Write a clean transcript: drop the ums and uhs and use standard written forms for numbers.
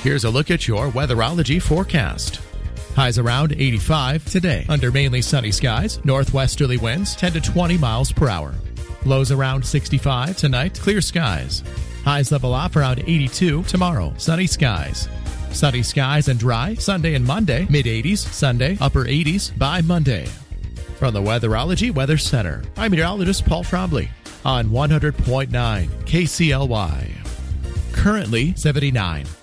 Here's a look at your weatherology forecast. Highs around 85 today under mainly sunny skies. Northwesterly winds 10 to 20 miles per hour. Lows around 65 tonight. Clear skies. Highs level off around 82 tomorrow. Sunny skies. Sunny skies and dry Sunday and Monday. Mid-80s Sunday. Upper 80s by Monday. From the Weatherology Weather Center, I'm meteorologist Paul Trombley on 100.9 KCLY. Currently 79.